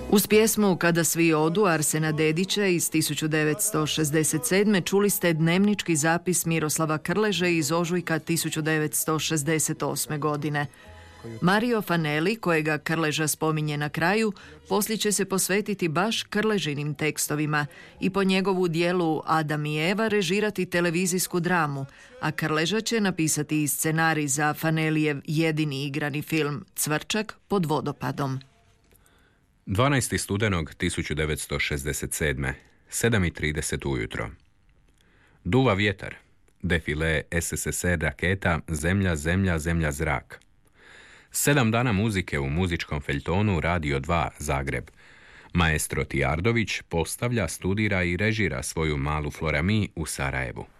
Uz pjesmu Kada svi odu Arsena Dedića iz 1967. čuli ste dnevnički zapis Miroslava Krleže iz ožujka 1968. godine. Mario Fanelli, kojega Krleža spominje na kraju, poslije će se posvetiti baš Krležinim tekstovima i po njegovu dijelu Adam i Eva režirati televizijsku dramu, a Krleža će napisati i scenarij za Fanellijev jedini igrani film Cvrčak pod vodopadom. 12. studenog 1967. 7:30 ujutro. Duva vjetar. Defile SSSR raketa Zemlja, zemlja, zemlja, zrak. 7 dana muzike u muzičkom feljtonu Radio 2 Zagreb. Maestro Tijardović postavlja, studira i režira svoju malu Florami u Sarajevu.